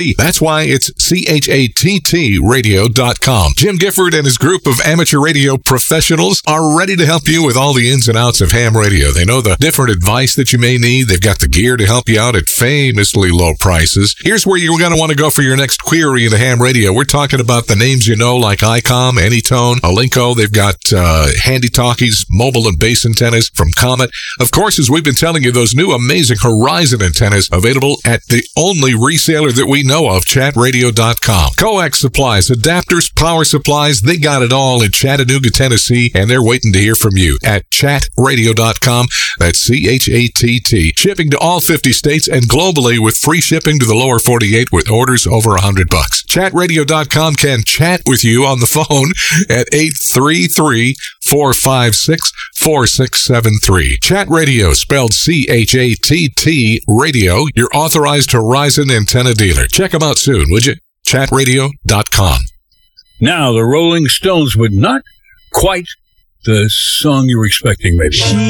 That's why it's CHATT radio.com. Jim Gifford and his group of amateur radio professionals are ready to help you with all the ins and outs of ham radio. They know the different advice that you may need. They've got the gear to help you out at famously low prices. Here's where you're going to want to go for your next query into ham radio. We're talking about the names you know, like ICOM, Anytone, Alinco. They've got handy talkies, mobile and base antennas from Comet. Of course, as we've been telling you, those new amazing Horizon antennas available at the only reseller that we know of, chatradio.com. Coax supplies, adapters, power supplies, they got it all in Chattanooga, Tennessee, and they're waiting to hear from you at chatradio.com. That's CHATT. Shipping to all 50 states and globally with free shipping to the lower 48 with orders over $100. Chatradio.com can chat with you on the phone at 833-456-4673. Chat Radio, spelled CHATT Radio, your authorized Horizon antenna dealer. Check them out soon, would you? Chatradio.com. Now, the Rolling Stones, but not quite the song you were expecting, maybe.